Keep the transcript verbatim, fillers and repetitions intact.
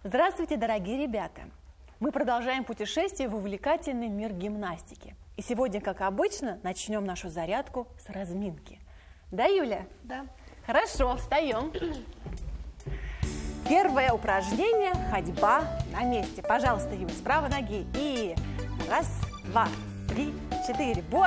Здравствуйте, дорогие ребята! Мы продолжаем путешествие в увлекательный мир гимнастики. И сегодня, как обычно, начнем нашу зарядку с разминки. Да, Юля? Да. Хорошо, встаем. Первое упражнение – ходьба на месте. Пожалуйста, Юля, с правой ноги. И раз, два, три, четыре.